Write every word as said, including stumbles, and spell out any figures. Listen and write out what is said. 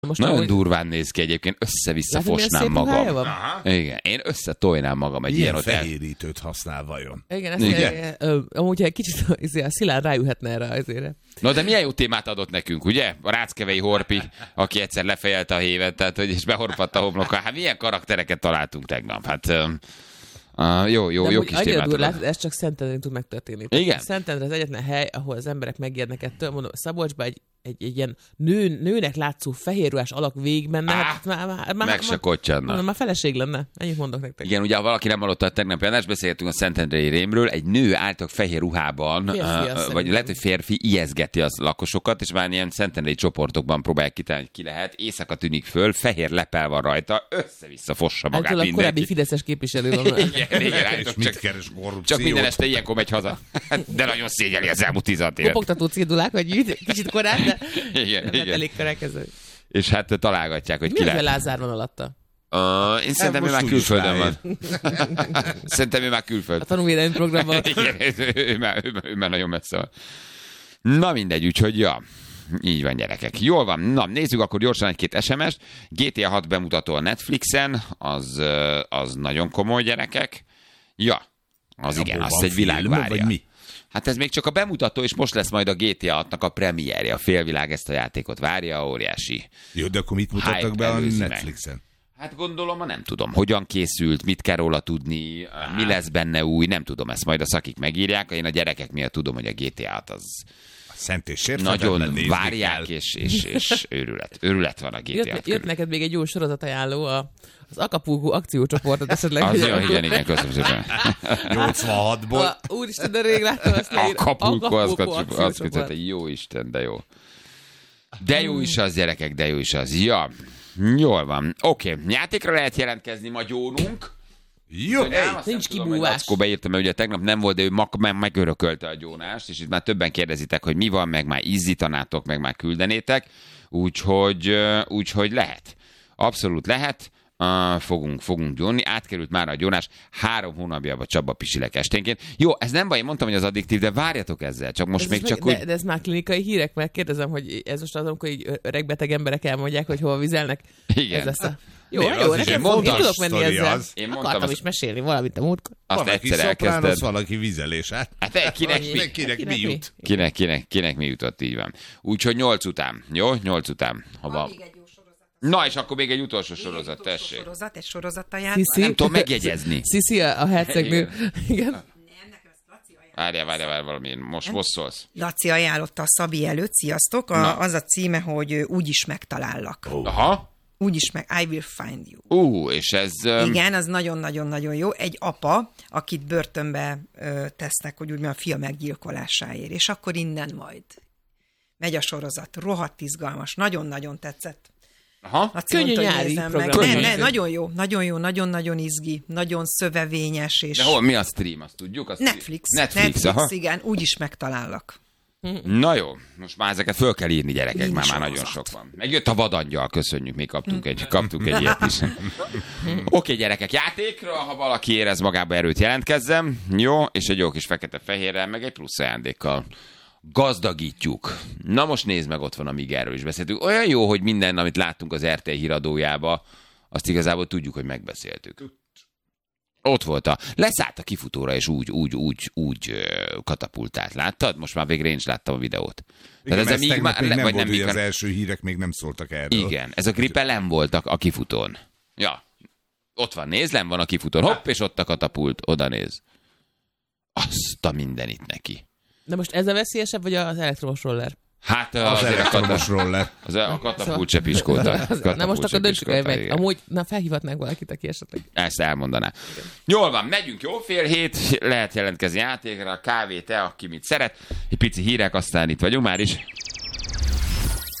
Most nagyon ahogy... durván néz ki egyébként, össze-vissza fosnám magam. Igen, én összetojnám magam egy ilyen hotel. Ilyen fehérítőt használ vajon? Igen, ezt Igen. Ö, amúgy egy kicsit a Szilárd rájöhetne erre azért. Na de milyen jó témát adott nekünk, ugye? A Ráckevei Horpi, aki egyszer lefejelte a hévet, tehát hogy és behorpadt a homloka. Hát milyen karaktereket találtunk tegnap? Hát uh, jó, jó, de jó kis témát adott. Látod, ez csak Szentendrén tud megtörténni. Igen. Szentendre az egyetlen hely, ahol az emberek megijednek ettől. Mondom, Szabolcsban egy Egy, egy ilyen nő, nőnek látszó fehérruhás alak végig menne. Á, hát már, már, már, meg se kottyanna. Már feleség lenne. Ennyit mondok nektek. Igen, ugye ha valaki nem hallotta a tegnapi adást, beszéltünk a Szentendrei rémről, egy nő álltak fehér ruhában, férfi, uh, vagy lehet, hogy férfi ijeszgeti az lakosokat, és már ilyen szentendrei csoportokban próbálják kitalálni, hogy ki lehet. Éjszaka tűnik föl, fehér lepel van rajta, össze-vissza fossa magát Általában mindenki. korábbi fideszes képviselő van. Igen, igen, állítok, mit csak, keres korrupciót? csak minden este ilyenkor megy haza. De nagyon szégyeli az elmúlt tizenhat évet. Kopogtató cédulák, vagy kicsit korán, de igen, nem igen. elég kerekező. És hát találgatják, hogy mi ki lehet. lehet. Mi Lázár van alatta? Uh, én szerintem ő már külföldön van. Szerintem ő már külföld. A tanulvédelmi programban. Igen, ő, ő, már, ő, ő már nagyon messze van. Na mindegy, úgyhogy ja. Így van, gyerekek. Jól van. Na, nézzük akkor gyorsan egy-két es em es-t. gé té á hat bemutató a Netflixen, az, az nagyon komoly, gyerekek. Ja, az ja, igen, azt egy világ várja. Mi? Hát ez még csak a bemutató, és most lesz majd a gé té á hatnak a premierje. A félvilág ezt a játékot várja, óriási. Jó, de akkor mit mutattak be a Netflixen? Meg. Hát gondolom, ma nem tudom, hogyan készült, mit kell róla tudni, ah. mi lesz benne új, nem tudom, ezt majd a szakik megírják. Én a gyerekek miatt tudom, hogy a gé té á-t az szent és nagyon várják, és, és, és őrület. Őrület van a gé té á jött, jött neked még egy jó sorozatajánló, a, az Acapulco akciócsoportot esetleg. Az jó, igen, igen, köszönöm szépen. nyolcvanhatból. Úristen, de rég láttam azt leír. Acapulco akciócsoport. Jó Isten, de jó. De jó is az, gyerekek, de jó is az. Ja, jól van. Oké, okay. Játékra lehet jelentkezni, ma gyónunk. Jó, hey, nincs kibúvás. Akkor beírtam, mert ugye tegnap nem volt, de ő mag- megörökölte a gyónást, és itt már többen kérdezitek, hogy mi van, meg már izzítanátok, meg már küldenétek. Úgyhogy, úgyhogy lehet. Abszolút lehet. Uh, fogunk, fogunk gyónni. Átkerült már a gyónás három hónapjába Csaba pisilek esténként. Jó, ez nem baj, én mondtam, hogy az addiktív, de várjatok ezzel. Csak most ez még csak meg, úgy... de, de ez már klinikai hírek, mert kérdezem, hogy ez most az, amikor így öregbeteg emberek elmondják, hogy hova vizelnek. Igen. Ez lesz a... Jó, de jó, nekem én tudok menni ezzel. Az. Én akartam az... is mesélni valamit a múltkor. Azt egyszer elkezdted. Valaki vizelésát. Hát kinek, mi? kinek, kinek, kinek mi jut? Kinek, kinek, kinek mi jutott, így van. Úgyhogy nyolc után, jó? Nyolc után. Hova... Na, és akkor még egy utolsó még sorozat, egy tessék. Sorozat, egy sorozattajánló. Nem tudom megjegyezni. Sziszi, a hercegnő. Igen. Várjál, várjál, várjál valami, most, most szólsz. Laci ajánlotta a Szabi előtt, sziasztok. A, az a címe, hogy Úgyis megtalállak. Oh. Aha. Úgyis meg, I will find you. Ú, uh, és ez... Um... Igen, az nagyon-nagyon-nagyon jó. Egy apa, akit börtönbe ö, tesznek, hogy úgy a fia meggyilkolásáért. És akkor innen majd megy a sorozat. Rohadt izgalmas. Nagyon-nagyon tetszett. Aha. Laci könnyű mondta, nyári program. Ne, ne, nagyon jó, nagyon jó, nagyon-nagyon izgi, nagyon szövevényes. És... De hol, mi a stream, azt tudjuk? Azt Netflix. Netflix, Netflix aha. igen, úgyis megtalállak. Na jó, most már ezeket föl kell írni, gyerekek, Én már, már nagyon sok van. Megjött a vadangyal, köszönjük, mi kaptunk egy, kaptunk egy ilyet is. Oké, okay, gyerekek, játékra, ha valaki érez magába erőt, jelentkezzem, jó, és egy jó kis fekete-fehérrel, meg egy plusz ajándékkal gazdagítjuk. Na most nézd meg, ott van, amíg erről is beszéltünk. Olyan jó, hogy minden, amit láttunk az er té el híradójába, azt igazából tudjuk, hogy megbeszéltük. Ott volt a... Leszállt a kifutóra, és úgy, úgy, úgy, úgy katapultált. Láttad? Most már végre én is láttam a videót. Igen, ez még már, még nem vagy volt, nem, hogy az első hírek még nem szóltak erről. Igen, ez a gripelem voltak a kifutón. Ja. Ott van, nézd, len van a kifutón. Hopp, és ott a katapult. Oda néz. Azt a mindenit neki. De most ez a veszélyesebb, vagy az elektromos roller? Hát az, az elektromos roller. Az a katapult se piskolta. Na most akkor döntsük el meg. Amúgy, na felhívhatnánk valakit, aki esetleg. Ezt elmondaná. Igen. Jól van, megyünk, jó? Fél hét, lehet jelentkezni játékra, kávé, te, aki mit szeret. Egy pici hírek, aztán itt vagyunk már is.